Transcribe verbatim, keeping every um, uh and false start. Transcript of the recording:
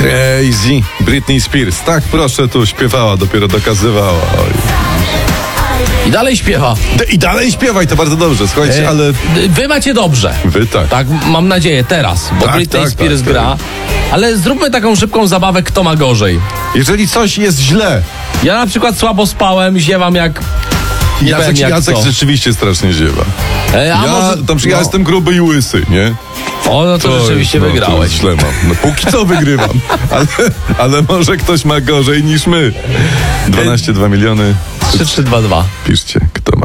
Crazy. Britney Spears. Tak, proszę, tu śpiewała, dopiero dokazywała. Oj. I dalej śpiewa. D- I dalej śpiewaj, to bardzo dobrze, słuchajcie, E, ale... Wy macie dobrze. Wy tak. Tak, mam nadzieję, teraz, bo Tak, Britney tak, Spears tak, gra. tak. Ale zróbmy taką szybką zabawę, kto ma gorzej. Jeżeli coś jest źle, Ja na przykład słabo spałem, ziewam jak... nie Jacek, wiem jak Jacek co. rzeczywiście strasznie ziewa. E, a Ja, może... tam, ja no. jestem gruby i łysy, nie? O, no to, To rzeczywiście jest, no, wygrałeś. To jest źle mam. No, póki co wygrywam. Ale, ale może ktoś ma gorzej niż my. dwanaście dwa miliony. trzy trzy dwa dwa. Piszcie, kto ma.